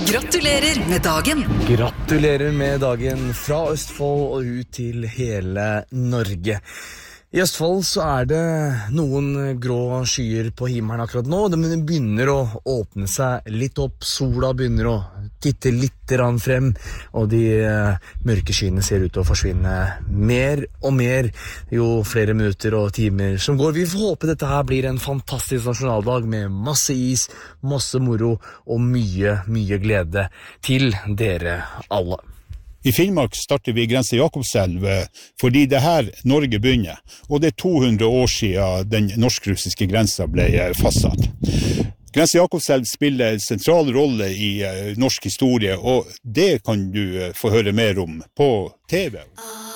Gratulerer med dagen! Gratulerer med dagen fra Østfold og ut til hele Norge. I Østfold så det noen grå skyer på himmelen akkurat nå. De begynner å åpne seg litt opp, sola begynner å titte litt frem, og de mørke skyene ser ut til å forsvinne mer og mer jo flere minutter og timer som går. Vi får håpe dette her blir en fantastisk nasjonaldag med masse is, masse moro og mye glede til dere alle. I Finnmark starter vi Grense Jakobselv fordi det her Norge begynner, og det 200 år siden den norsk-russiske grensa ble fastsatt. Grense Jakobselv spiller en sentral rolle i norsk historie, og det kan du få høre mer om på TV.